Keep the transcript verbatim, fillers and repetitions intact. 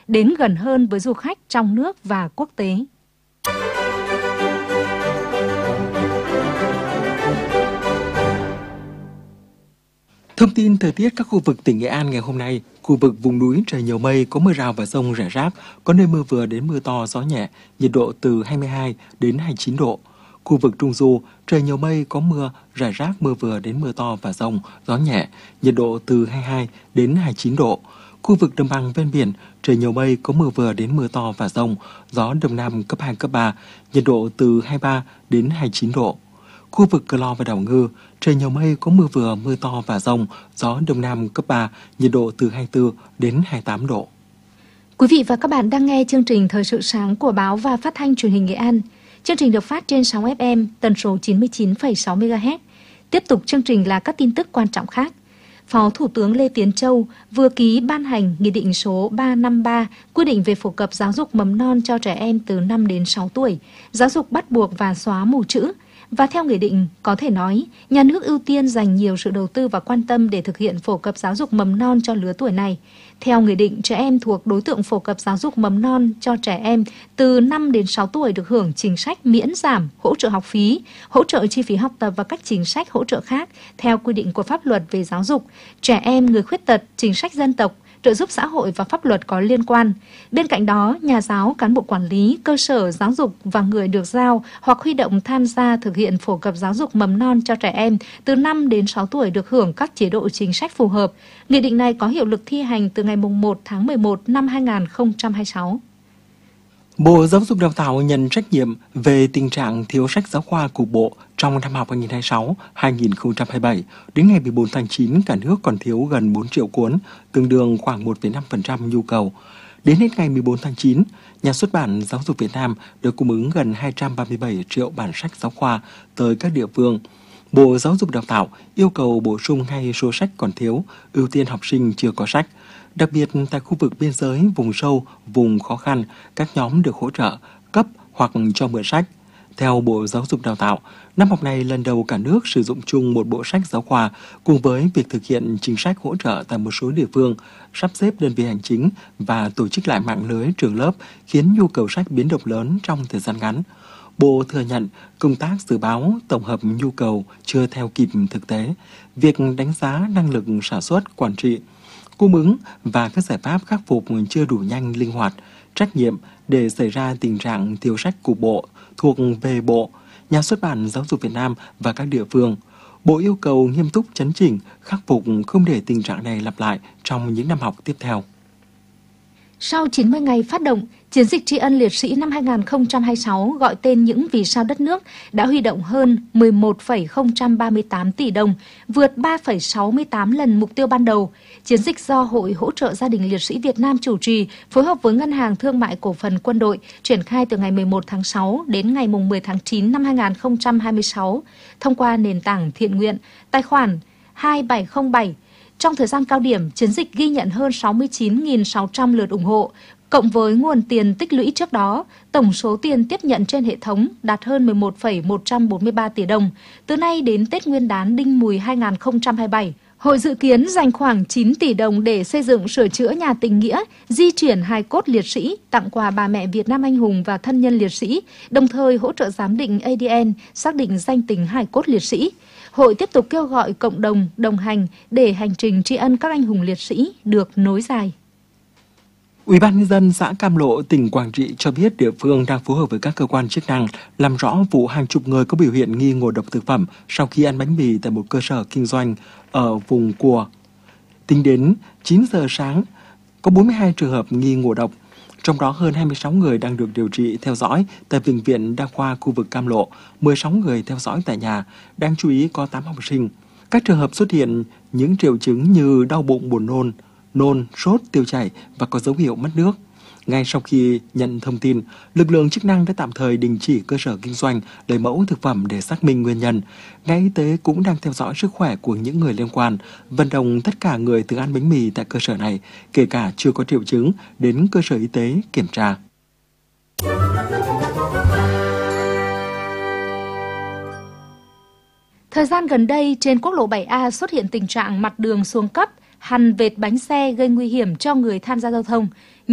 đến gần hơn với du khách trong nước và quốc tế. Thông tin thời tiết các khu vực tỉnh Nghệ An ngày hôm nay: khu vực vùng núi trời nhiều mây, có mưa rào và dông rải rác, có nơi mưa vừa đến mưa to, gió nhẹ, nhiệt độ từ hai mươi hai đến hai mươi chín độ. Khu vực Trung Du trời nhiều mây, có mưa rải rác, mưa vừa đến mưa to và dông, gió nhẹ, nhiệt độ từ hai mươi hai đến hai mươi chín độ. Khu vực đồng bằng ven biển trời nhiều mây, có mưa vừa đến mưa to và dông, gió đông nam cấp hai cấp ba, nhiệt độ từ hai mươi ba đến hai mươi chín độ. Khu vực Cờ Lo và Đảo Ngư trời nhiều mây, có mưa vừa mưa to và dông, gió đông nam cấp ba, nhiệt độ từ hai mươi tư đến hai mươi tám độ. Quý vị và các bạn đang nghe chương trình Thời sự sáng của Báo và Phát thanh Truyền hình Nghệ An. Chương trình được phát trên sóng ép em tần số chín mươi chín phẩy sáu mê ga héc. Tiếp tục chương trình là các tin tức quan trọng khác. Phó Thủ tướng Lê Tiến Châu vừa ký ban hành Nghị định số ba trăm năm mươi ba quy định về phổ cập giáo dục mầm non cho trẻ em từ năm đến sáu tuổi, giáo dục bắt buộc và xóa mù chữ. Và theo nghị định, có thể nói, nhà nước ưu tiên dành nhiều sự đầu tư và quan tâm để thực hiện phổ cập giáo dục mầm non cho lứa tuổi này. Theo nghị định, trẻ em thuộc đối tượng phổ cập giáo dục mầm non cho trẻ em từ năm đến sáu tuổi được hưởng chính sách miễn giảm, hỗ trợ học phí, hỗ trợ chi phí học tập và các chính sách hỗ trợ khác theo quy định của pháp luật về giáo dục, trẻ em, người khuyết tật, chính sách dân tộc, trợ giúp xã hội và pháp luật có liên quan. Bên cạnh đó, nhà giáo, cán bộ quản lý, cơ sở giáo dục và người được giao hoặc huy động tham gia thực hiện phổ cập giáo dục mầm non cho trẻ em từ năm đến sáu tuổi được hưởng các chế độ chính sách phù hợp. Nghị định này có hiệu lực thi hành từ ngày mùng một tháng mười một năm hai nghìn không trăm hai mươi sáu. Bộ Giáo dục Đào tạo nhận trách nhiệm về tình trạng thiếu sách giáo khoa cục bộ trong năm học hai nghìn không trăm hai mươi sáu hai nghìn không trăm hai mươi bảy. Đến ngày mười bốn tháng chín, cả nước còn thiếu gần bốn triệu cuốn, tương đương khoảng một phẩy năm phần trăm nhu cầu. Đến hết ngày mười bốn tháng chín, Nhà xuất bản Giáo dục Việt Nam được cung ứng gần hai trăm ba mươi bảy triệu bản sách giáo khoa tới các địa phương. Bộ Giáo dục Đào tạo yêu cầu bổ sung ngay số sách còn thiếu, ưu tiên học sinh chưa có sách. Đặc biệt tại khu vực biên giới, vùng sâu, vùng khó khăn, các nhóm được hỗ trợ, cấp hoặc cho mượn sách. Theo Bộ Giáo dục Đào tạo, năm học này lần đầu cả nước sử dụng chung một bộ sách giáo khoa, cùng với việc thực hiện chính sách hỗ trợ tại một số địa phương, sắp xếp đơn vị hành chính và tổ chức lại mạng lưới trường lớp khiến nhu cầu sách biến động lớn trong thời gian ngắn. Bộ thừa nhận công tác dự báo, tổng hợp nhu cầu chưa theo kịp thực tế, việc đánh giá năng lực sản xuất, quản trị, cung ứng và các giải pháp khắc phục chưa đủ nhanh, linh hoạt. Trách nhiệm để xảy ra tình trạng thiếu sách cục bộ thuộc về Bộ, Nhà xuất bản Giáo dục Việt Nam và các địa phương. Bộ yêu cầu nghiêm túc chấn chỉnh, khắc phục không để tình trạng này lặp lại trong những năm học tiếp theo. Sau chín mươi ngày phát động, chiến dịch tri ân liệt sĩ năm hai nghìn không trăm hai mươi sáu gọi tên những vì sao đất nước đã huy động hơn mười một phẩy không ba mươi tám tỷ đồng, vượt ba phẩy sáu mươi tám lần mục tiêu ban đầu. Chiến dịch do Hội Hỗ trợ Gia đình Liệt sĩ Việt Nam chủ trì, phối hợp với Ngân hàng Thương mại Cổ phần Quân đội, triển khai từ ngày mười một tháng sáu đến ngày mười tháng chín năm hai nghìn không trăm hai mươi sáu, thông qua nền tảng thiện nguyện, tài khoản hai bảy không bảy. Trong thời gian cao điểm, chiến dịch ghi nhận hơn sáu mươi chín nghìn sáu trăm lượt ủng hộ, cộng với nguồn tiền tích lũy trước đó, tổng số tiền tiếp nhận trên hệ thống đạt hơn mười một phẩy một trăm bốn mươi ba tỷ đồng. Từ nay đến Tết Nguyên đán Đinh Mùi hai nghìn không trăm hai mươi bảy, Hội dự kiến dành khoảng chín tỷ đồng để xây dựng sửa chữa nhà tình nghĩa, di chuyển hài cốt liệt sĩ, tặng quà bà mẹ Việt Nam anh hùng và thân nhân liệt sĩ, đồng thời hỗ trợ giám định a đê en, xác định danh tính hài cốt liệt sĩ. Hội tiếp tục kêu gọi cộng đồng đồng hành để hành trình tri ân các anh hùng liệt sĩ được nối dài. Ủy ban nhân dân xã Cam Lộ, tỉnh Quảng Trị cho biết địa phương đang phối hợp với các cơ quan chức năng làm rõ vụ hàng chục người có biểu hiện nghi ngộ độc thực phẩm sau khi ăn bánh mì tại một cơ sở kinh doanh ở vùng Cùa. Tính đến chín giờ sáng, có bốn mươi hai trường hợp nghi ngộ độc, trong đó hơn hai mươi sáu người đang được điều trị theo dõi tại Bệnh viện Đa khoa khu vực Cam Lộ, mười sáu người theo dõi tại nhà, đáng chú ý có tám học sinh. Các trường hợp xuất hiện những triệu chứng như đau bụng, buồn nôn, nôn, sốt, tiêu chảy và có dấu hiệu mất nước. Ngay sau khi nhận thông tin, lực lượng chức năng đã tạm thời đình chỉ cơ sở kinh doanh, lấy mẫu thực phẩm để xác minh nguyên nhân. Ngành y tế cũng đang theo dõi sức khỏe của những người liên quan, vận động tất cả người từng ăn bánh mì tại cơ sở này, kể cả chưa có triệu chứng, đến cơ sở y tế kiểm tra. Thời gian gần đây, trên quốc lộ bảy A xuất hiện tình trạng mặt đường xuống cấp, hằn vệt bánh xe gây nguy hiểm cho người tham gia giao thông.